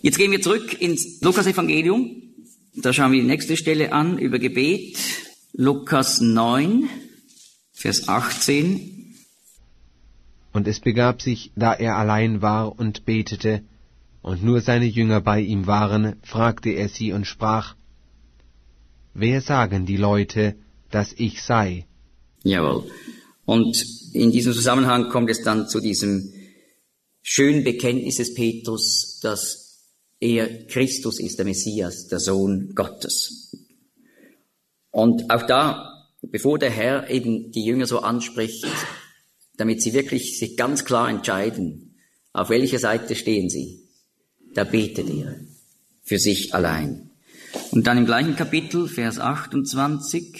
Jetzt gehen wir zurück ins Lukas-Evangelium. Da schauen wir die nächste Stelle an über Gebet. Lukas 9, Vers 18. Und es begab sich, da er allein war und betete, und nur seine Jünger bei ihm waren, fragte er sie und sprach: Wer sagen die Leute, dass ich sei? Jawohl. Und in diesem Zusammenhang kommt es dann zu diesem schönen Bekenntnis des Petrus, dass er Christus ist, der Messias, der Sohn Gottes. Und auch da, bevor der Herr eben die Jünger so anspricht, damit sie wirklich sich ganz klar entscheiden, auf welcher Seite stehen sie, da betet er für sich allein. Und dann im gleichen Kapitel, Vers 28.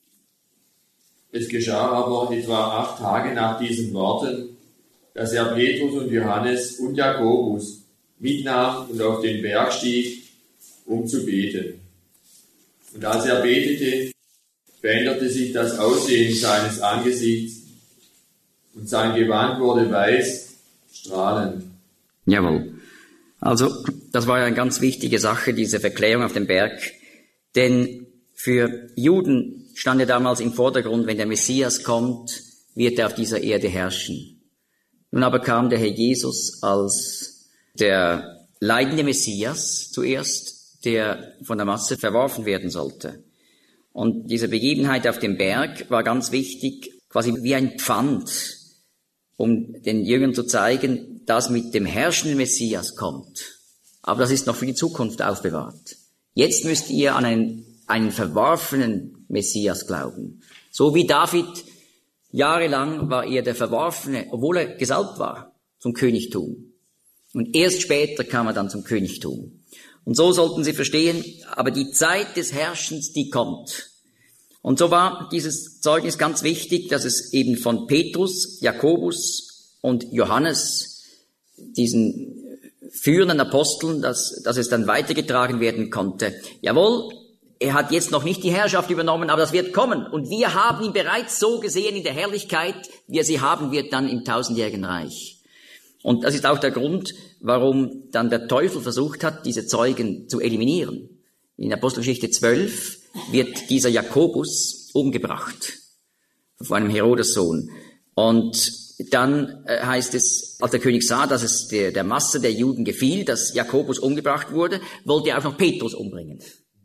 Es geschah aber etwa 8 Tage nach diesen Worten, dass er Petrus und Johannes und Jakobus mitnahm und auf den Berg stieg, um zu beten. Und als er betete, veränderte sich das Aussehen seines Angesichts und sein Gewand wurde weiß, strahlend. Jawohl. Also, das war ja eine ganz wichtige Sache, diese Verklärung auf dem Berg. Denn für Juden stand ja damals im Vordergrund, wenn der Messias kommt, wird er auf dieser Erde herrschen. Nun aber kam der Herr Jesus als der leidende Messias zuerst, der von der Masse verworfen werden sollte. Und diese Begebenheit auf dem Berg war ganz wichtig, quasi wie ein Pfand, um den Jüngern zu zeigen, dass mit dem herrschenden Messias kommt. Aber das ist noch für die Zukunft aufbewahrt. Jetzt müsst ihr an einen verworfenen Messias glauben. So wie David, jahrelang war er der Verworfene, obwohl er gesalbt war zum Königtum. Und erst später kam er dann zum Königtum. Und so sollten sie verstehen, aber die Zeit des Herrschens, die kommt. Und so war dieses Zeugnis ganz wichtig, dass es eben von Petrus, Jakobus und Johannes, diesen führenden Aposteln, dass es dann weitergetragen werden konnte. Jawohl, er hat jetzt noch nicht die Herrschaft übernommen, aber das wird kommen. Und wir haben ihn bereits so gesehen in der Herrlichkeit, wie er sie haben wird dann im 1000-jährigen Reich. Und das ist auch der Grund, warum dann der Teufel versucht hat, diese Zeugen zu eliminieren. In Apostelgeschichte 12 wird dieser Jakobus umgebracht von einem Herodes-Sohn. Und dann heißt es, als der König sah, dass es der Masse der Juden gefiel, dass Jakobus umgebracht wurde, wollte er auch noch Petrus umbringen.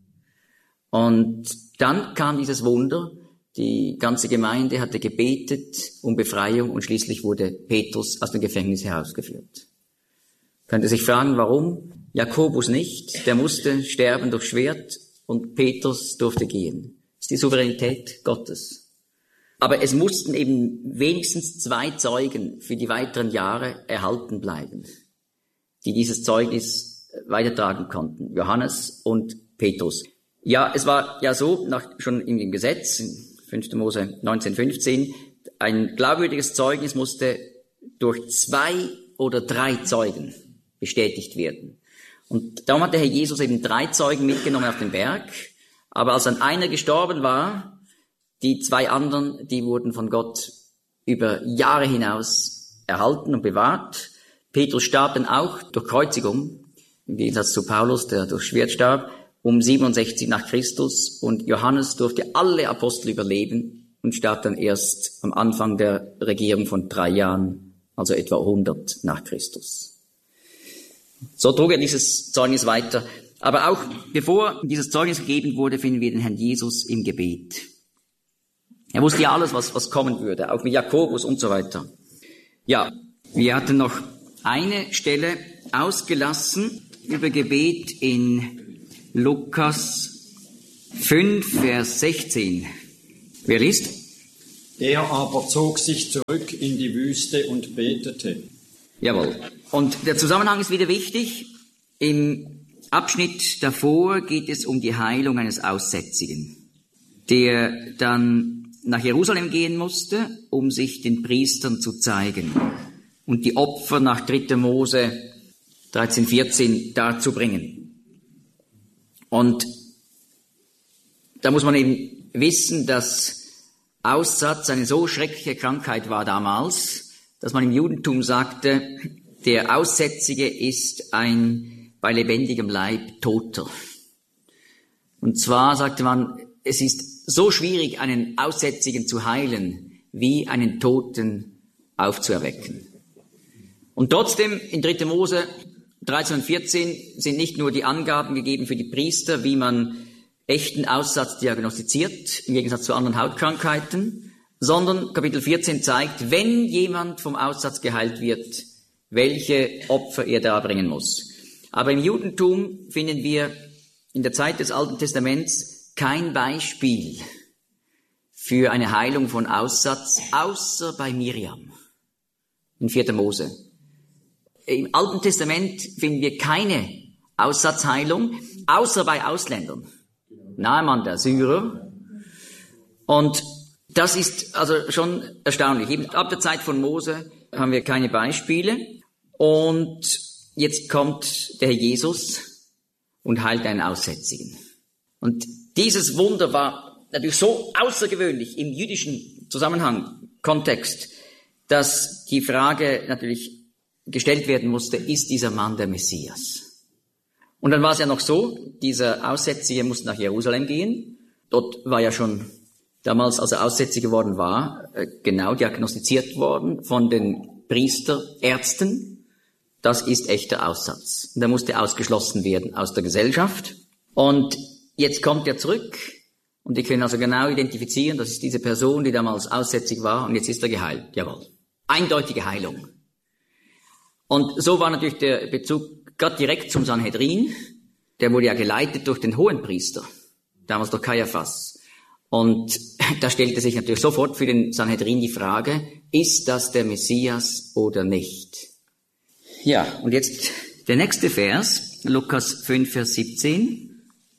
Und dann kam dieses Wunder, die ganze Gemeinde hatte gebetet um Befreiung und schließlich wurde Petrus aus dem Gefängnis herausgeführt. Könnt ihr sich fragen, warum? Jakobus nicht, der musste sterben durch Schwert und Petrus durfte gehen. Das ist die Souveränität Gottes. Aber es mussten eben wenigstens 2 Zeugen für die weiteren Jahre erhalten bleiben, die dieses Zeugnis weitertragen konnten, Johannes und Petrus. Ja, es war ja so, schon im Gesetz, in 5. Mose 19,15, ein glaubwürdiges Zeugnis musste durch 2 oder 3 Zeugen bestätigt werden. Und darum hat der Herr Jesus eben 3 Zeugen mitgenommen auf den Berg, aber als dann einer gestorben war, die 2 anderen, die wurden von Gott über Jahre hinaus erhalten und bewahrt. Petrus starb dann auch durch Kreuzigung, im Gegensatz zu Paulus, der durch Schwert starb, um 67 nach Christus, und Johannes durfte alle Apostel überleben und starb dann erst am Anfang der Regierung von 3 Jahren, also etwa 100 nach Christus. So trug er dieses Zeugnis weiter. Aber auch bevor dieses Zeugnis gegeben wurde, finden wir den Herrn Jesus im Gebet. Er wusste ja alles, was kommen würde, auch mit Jakobus und so weiter. Ja, wir hatten noch eine Stelle ausgelassen über Gebet in Lukas 5, Vers 16. Wer liest? Er aber zog sich zurück in die Wüste und betete. Jawohl. Und der Zusammenhang ist wieder wichtig. Im Abschnitt davor geht es um die Heilung eines Aussätzigen, der dann nach Jerusalem gehen musste, um sich den Priestern zu zeigen und die Opfer nach 3. Mose 13,14 darzubringen. Und da muss man eben wissen, dass Aussatz eine so schreckliche Krankheit war damals, dass man im Judentum sagte, der Aussätzige ist ein bei lebendigem Leib Toter. Und zwar sagte man, es ist so schwierig, einen Aussätzigen zu heilen, wie einen Toten aufzuerwecken. Und trotzdem, in 3. Mose 13 und 14 sind nicht nur die Angaben gegeben für die Priester, wie man echten Aussatz diagnostiziert, im Gegensatz zu anderen Hautkrankheiten, sondern Kapitel 14 zeigt, wenn jemand vom Aussatz geheilt wird, welche Opfer er darbringen muss. Aber im Judentum finden wir in der Zeit des Alten Testaments kein Beispiel für eine Heilung von Aussatz, außer bei Miriam in 4. Mose. Im Alten Testament finden wir keine Aussatzheilung, außer bei Ausländern. Naaman der Syrer. Und das ist also schon erstaunlich. Eben ab der Zeit von Mose haben wir keine Beispiele. Und jetzt kommt der Herr Jesus und heilt einen Aussätzigen. Und dieses Wunder war natürlich so außergewöhnlich im jüdischen Zusammenhang, Kontext, dass die Frage natürlich gestellt werden musste, ist dieser Mann der Messias? Und dann war es ja noch so, dieser Aussätzige musste nach Jerusalem gehen. Dort war ja schon damals, als er Aussätzig geworden war, genau diagnostiziert worden von den Priesterärzten. Das ist echter Aussatz. Und er musste ausgeschlossen werden aus der Gesellschaft. Und jetzt kommt er zurück und die können also genau identifizieren, das ist diese Person, die damals aussätzig war und jetzt ist er geheilt. Jawohl. Eindeutige Heilung. Und so war natürlich der Bezug Gott direkt zum Sanhedrin. Der wurde ja geleitet durch den Hohenpriester, damals durch Kaiaphas. Und da stellte sich natürlich sofort für den Sanhedrin die Frage, ist das der Messias oder nicht? Ja, und jetzt der nächste Vers, Lukas 5, Vers 17.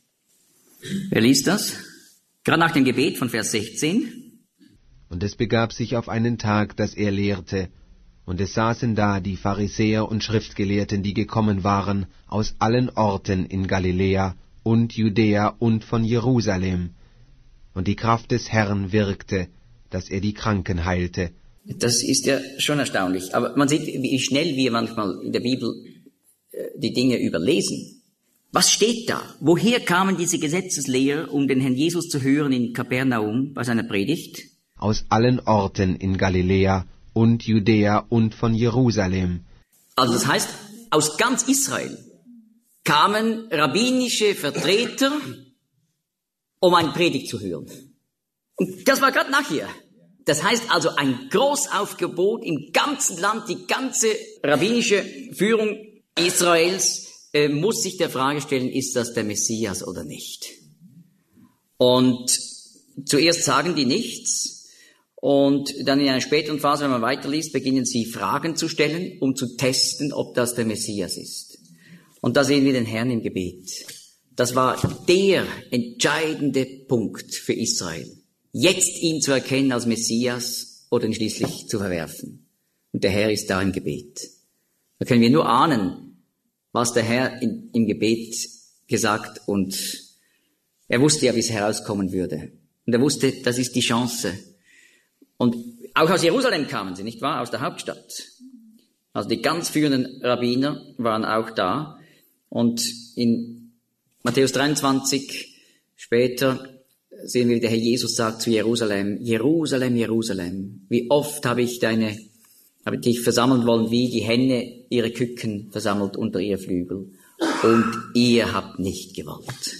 Wer liest das? Gerade nach dem Gebet von Vers 16. Und es begab sich auf einen Tag, dass er lehrte, und es saßen da die Pharisäer und Schriftgelehrten, die gekommen waren aus allen Orten in Galiläa und Judäa und von Jerusalem. Und die Kraft des Herrn wirkte, dass er die Kranken heilte. Das ist ja schon erstaunlich. Aber man sieht, wie schnell wir manchmal in der Bibel die Dinge überlesen. Was steht da? Woher kamen diese Gesetzeslehrer, um den Herrn Jesus zu hören in Kapernaum bei seiner Predigt? Aus allen Orten in Galiläa und Judäa und von Jerusalem. Also das heißt, aus ganz Israel kamen rabbinische Vertreter, um eine Predigt zu hören. Und das war gerade nachher. Das heißt also ein Großaufgebot im ganzen Land, die ganze rabbinische Führung Israels muss sich der Frage stellen, ist das der Messias oder nicht? Und zuerst sagen die nichts und dann in einer späteren Phase, wenn man weiterliest, beginnen sie Fragen zu stellen, um zu testen, ob das der Messias ist. Und da sehen wir den Herrn im Gebet. Das war der entscheidende Punkt für Israel. Jetzt ihn zu erkennen als Messias oder ihn schließlich zu verwerfen. Und der Herr ist da im Gebet. Da können wir nur ahnen, was der Herr im Gebet gesagt und er wusste ja, wie es herauskommen würde. Und er wusste, das ist die Chance. Und auch aus Jerusalem kamen sie, nicht wahr? Aus der Hauptstadt. Also die ganz führenden Rabbiner waren auch da. Und in Matthäus 23 später sehen wir, wie der Herr Jesus sagt zu Jerusalem, Jerusalem, Jerusalem, wie oft habe ich dich versammeln wollen, wie die Henne ihre Küken versammelt unter ihr Flügel. Und ihr habt nicht gewollt.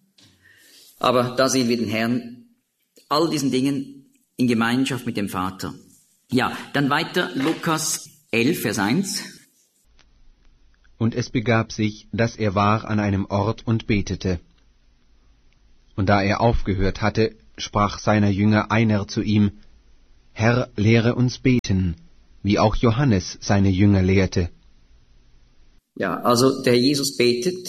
Aber da sehen wir den Herrn, all diesen Dingen in Gemeinschaft mit dem Vater. Ja, dann weiter, Lukas 11, Vers 1. Und es begab sich, dass er war an einem Ort und betete. Und da er aufgehört hatte, sprach seiner Jünger einer zu ihm, Herr, lehre uns beten, wie auch Johannes seine Jünger lehrte. Ja, also der Herr Jesus betet,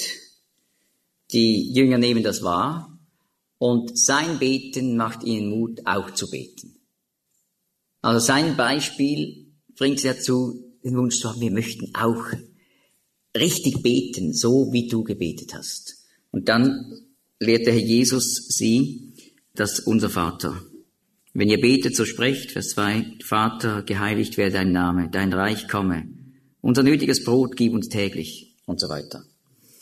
die Jünger nehmen das wahr und sein Beten macht ihnen Mut, auch zu beten. Also sein Beispiel bringt sie dazu, den Wunsch zu haben, wir möchten auch richtig beten, so wie du gebetet hast. Und dann lehrt der Herr Jesus sie, dass unser Vater. Wenn ihr betet, so sprecht, Vers 2, Vater, geheiligt werde dein Name, dein Reich komme, unser nötiges Brot gib uns täglich und so weiter.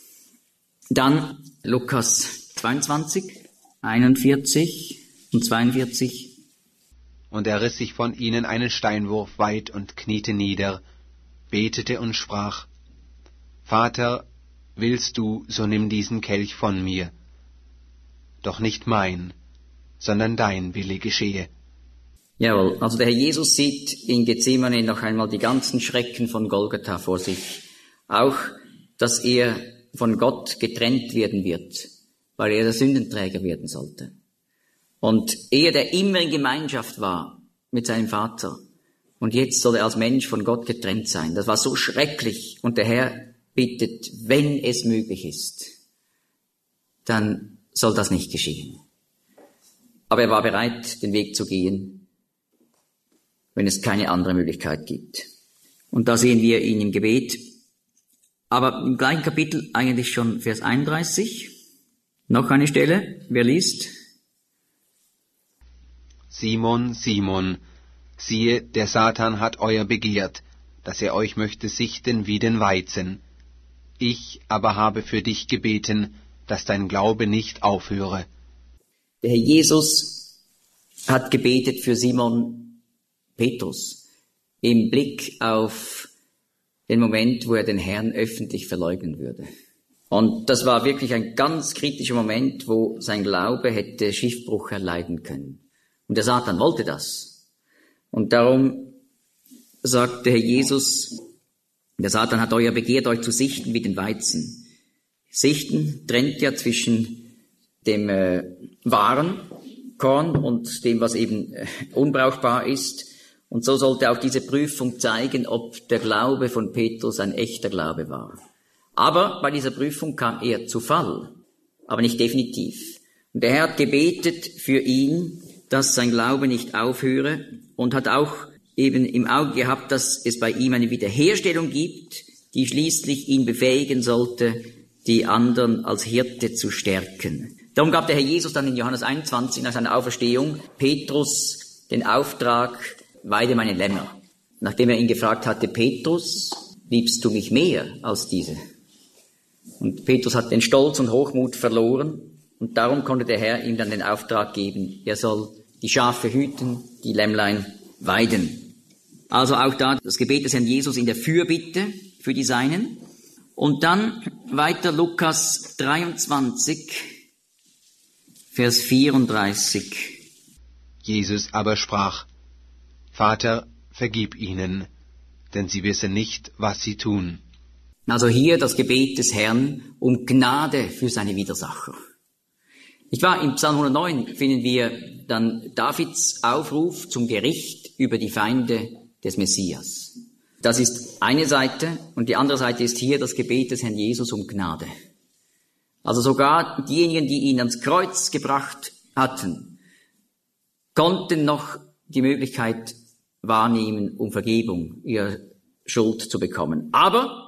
Dann Lukas 22, 41 und 42. Und er riss sich von ihnen einen Steinwurf weit und kniete nieder, betete und sprach: Vater, willst du, so nimm diesen Kelch von mir. Doch nicht mein, sondern dein Wille geschehe. Jawohl, also der Herr Jesus sieht in Gethsemane noch einmal die ganzen Schrecken von Golgatha vor sich. Auch, dass er von Gott getrennt werden wird, weil er der Sündenträger werden sollte. Und er, der immer in Gemeinschaft war mit seinem Vater, und jetzt soll er als Mensch von Gott getrennt sein. Das war so schrecklich. Und der Herr bittet, wenn es möglich ist, dann soll das nicht geschehen. Aber er war bereit, den Weg zu gehen, wenn es keine andere Möglichkeit gibt. Und da sehen wir ihn im Gebet. Aber im gleichen Kapitel, eigentlich schon Vers 31, noch eine Stelle, wer liest? Simon, Simon, siehe, der Satan hat euer begehrt, dass er euch möchte sichten wie den Weizen. Ich aber habe für dich gebeten, dass dein Glaube nicht aufhöre. Der Herr Jesus hat gebetet für Simon Petrus im Blick auf den Moment, wo er den Herrn öffentlich verleugnen würde. Und das war wirklich ein ganz kritischer Moment, wo sein Glaube hätte Schiffbruch erleiden können. Und der Satan wollte das. Und darum sagt der Herr Jesus, der Satan hat euer begehrt, euch zu sichten wie den Weizen. Sichten trennt ja zwischen dem wahren Korn und dem, was eben unbrauchbar ist. Und so sollte auch diese Prüfung zeigen, ob der Glaube von Petrus ein echter Glaube war. Aber bei dieser Prüfung kam er zu Fall, aber nicht definitiv. Und der Herr hat gebetet für ihn, dass sein Glaube nicht aufhöre, und hat auch eben im Auge gehabt, dass es bei ihm eine Wiederherstellung gibt, die schließlich ihn befähigen sollte, die anderen als Hirte zu stärken. Darum gab der Herr Jesus dann in Johannes 21 nach seiner Auferstehung Petrus den Auftrag: weide meine Lämmer. Nachdem er ihn gefragt hatte: Petrus, liebst du mich mehr als diese? Und Petrus hat den Stolz und Hochmut verloren, und darum konnte der Herr ihm dann den Auftrag geben, er soll die Schafe hüten, die Lämmlein weiden. Also auch da das Gebet des Herrn Jesus in der Fürbitte für die Seinen. Und dann weiter Lukas 23, Vers 34. Jesus aber sprach: Vater, vergib ihnen, denn sie wissen nicht, was sie tun. Also hier das Gebet des Herrn um Gnade für seine Widersacher. Nicht wahr? Im Psalm 109 finden wir dann Davids Aufruf zum Gericht über die Feinde des Messias. Das ist eine Seite, und die andere Seite ist hier das Gebet des Herrn Jesus um Gnade. Also sogar diejenigen, die ihn ans Kreuz gebracht hatten, konnten noch die Möglichkeit wahrnehmen, um Vergebung ihrer Schuld zu bekommen. Aber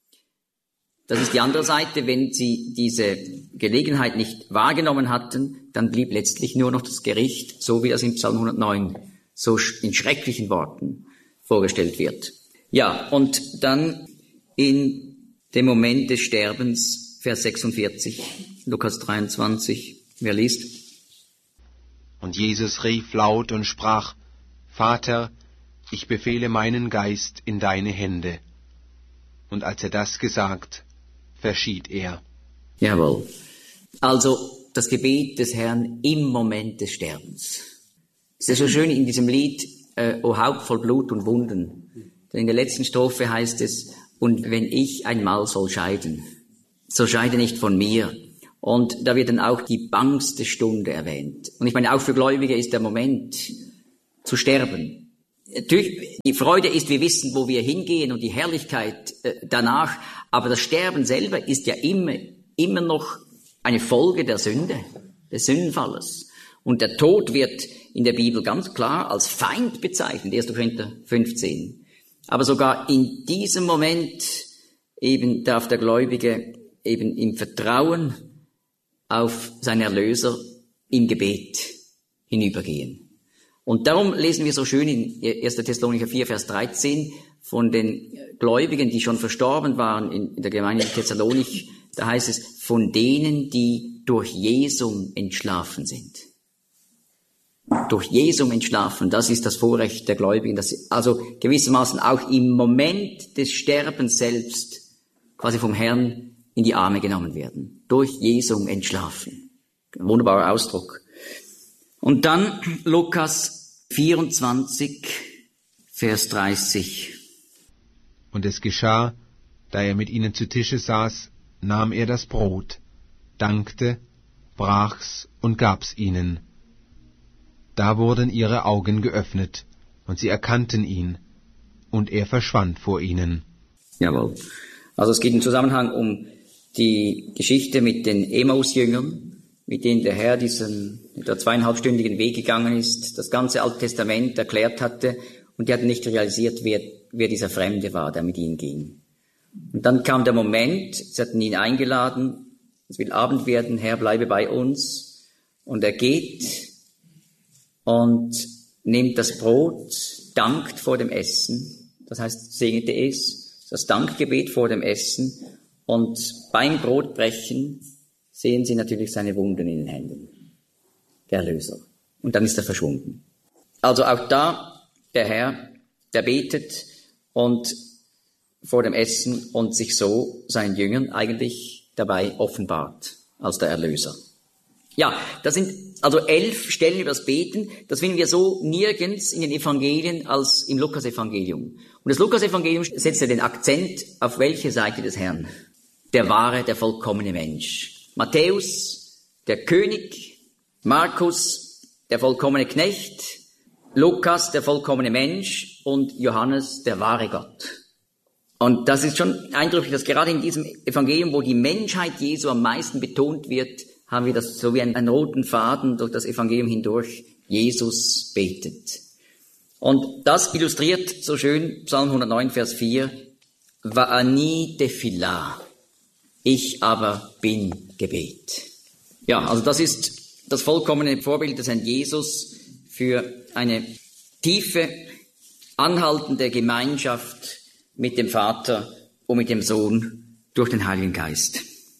das ist die andere Seite, wenn sie diese Gelegenheit nicht wahrgenommen hatten, dann blieb letztlich nur noch das Gericht, so wie das im Psalm 109 so in schrecklichen Worten vorgestellt wird. Ja, und dann in dem Moment des Sterbens, Vers 46, Lukas 23, wer liest? Und Jesus rief laut und sprach: Vater, ich befehle meinen Geist in deine Hände. Und als er das gesagt, verschied er. Jawohl. Also das Gebet des Herrn im Moment des Sterbens. Es ist ja so schön in diesem Lied, O Haupt voll Blut und Wunden. Denn in der letzten Strophe heißt es: Und wenn ich einmal soll scheiden, so scheide nicht von mir. Und da wird dann auch die bangste Stunde erwähnt. Und ich meine, auch für Gläubige ist der Moment zu sterben. Natürlich, die Freude ist, wir wissen, wo wir hingehen, und die Herrlichkeit danach. Aber das Sterben selber ist ja immer noch eine Folge der Sünde, des Sündenfalles. Und der Tod wird in der Bibel ganz klar als Feind bezeichnet, 1. Korinther 15. Aber sogar in diesem Moment eben darf der Gläubige eben im Vertrauen auf seinen Erlöser im Gebet hinübergehen. Und darum lesen wir so schön in 1. Thessalonicher 4, Vers 13 von den Gläubigen, die schon verstorben waren in der Gemeinde in Thessalonik, Da heißt es, von denen, die durch Jesum entschlafen sind. Durch Jesum entschlafen, das ist das Vorrecht der Gläubigen, dass sie also gewissermaßen auch im Moment des Sterbens selbst quasi vom Herrn in die Arme genommen werden. Durch Jesum entschlafen. Ein wunderbarer Ausdruck. Und dann Lukas 24, Vers 30. Und es geschah, da er mit ihnen zu Tische saß, nahm er das Brot, dankte, brach's und gab's ihnen. Da wurden ihre Augen geöffnet, und sie erkannten ihn, und er verschwand vor ihnen. Jawohl. Also es geht im Zusammenhang um die Geschichte mit den Emmaus-Jüngern, mit denen der Herr diesen etwa 2,5-stündigen Weg gegangen ist, das ganze Alte Testament erklärt hatte, und die hatten nicht realisiert, wer dieser Fremde war, der mit ihnen ging. Und dann kam der Moment, sie hatten ihn eingeladen, es will Abend werden, Herr, bleibe bei uns. Und er geht und nimmt das Brot, dankt vor dem Essen, das heißt, segnete es, das Dankgebet vor dem Essen, und beim Brotbrechen sehen sie natürlich seine Wunden in den Händen, der Erlöser. Und dann ist er verschwunden. Also auch da der Herr, der betet und vor dem Essen und sich so seinen Jüngern eigentlich dabei offenbart als der Erlöser. Ja, das sind also 11 Stellen über das Beten. Das finden wir so nirgends in den Evangelien als im Lukas-Evangelium. Und das Lukas-Evangelium setzt ja den Akzent auf welche Seite des Herrn? Der wahre, der vollkommene Mensch. Matthäus, der König. Markus, der vollkommene Knecht. Lukas, der vollkommene Mensch. Und Johannes, der wahre Gott. Und das ist schon eindrücklich, dass gerade in diesem Evangelium, wo die Menschheit Jesu am meisten betont wird, haben wir das so wie einen roten Faden durch das Evangelium hindurch. Jesus betet. Und das illustriert so schön Psalm 109, Vers 4. Va'ani tefillah. Ich aber bin Gebet. Ja, also das ist das vollkommene Vorbild des Herrn Jesus für eine tiefe, anhaltende Gemeinschaft mit dem Vater und mit dem Sohn durch den Heiligen Geist.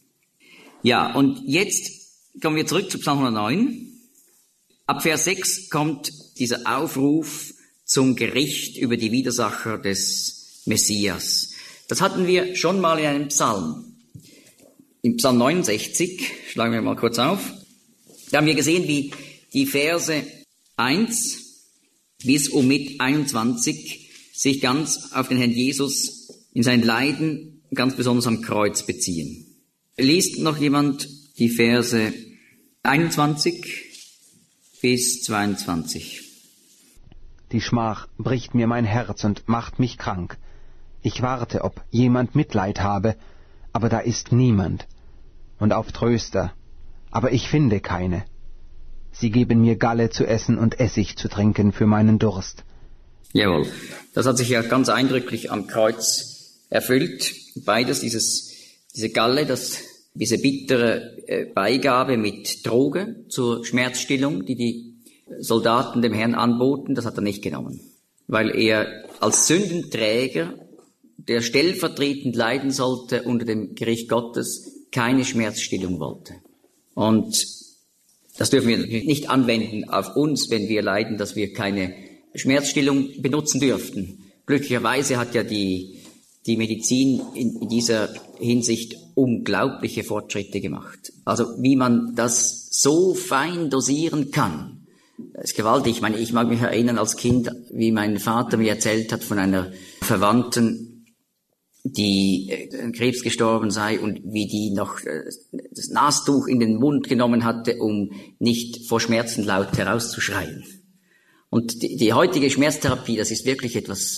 Ja, und jetzt kommen wir zurück zu Psalm 109. Ab Vers 6 kommt dieser Aufruf zum Gericht über die Widersacher des Messias. Das hatten wir schon mal in einem Psalm. Im Psalm 69, schlagen wir mal kurz auf, da haben wir gesehen, wie die Verse 1 bis und mit 21 sich ganz auf den Herrn Jesus in sein Leiden, ganz besonders am Kreuz beziehen. Liest noch jemand die Verse 21 bis 22? Die Schmach bricht mir mein Herz und macht mich krank. Ich warte, ob jemand Mitleid habe, aber da ist niemand. Und auf Tröster, aber ich finde keine. Sie geben mir Galle zu essen und Essig zu trinken für meinen Durst. Jawohl, das hat sich ja ganz eindrücklich am Kreuz erfüllt. Beides, diese Galle, diese bittere Beigabe mit Droge zur Schmerzstillung, die Soldaten dem Herrn anboten, das hat er nicht genommen. Weil er als Sündenträger, der stellvertretend leiden sollte unter dem Gericht Gottes, keine Schmerzstillung wollte. Und das dürfen wir nicht anwenden auf uns, wenn wir leiden, dass wir keine Schmerzstillung benutzen dürften. Glücklicherweise hat ja die Medizin in dieser Hinsicht unglaubliche Fortschritte gemacht. Also wie man das so fein dosieren kann, das ist gewaltig. Ich mag mich erinnern als Kind, wie mein Vater mir erzählt hat von einer Verwandten, die an Krebs gestorben sei und wie die noch das Nastuch in den Mund genommen hatte, um nicht vor Schmerzen laut herauszuschreien. Und die heutige Schmerztherapie, das ist wirklich etwas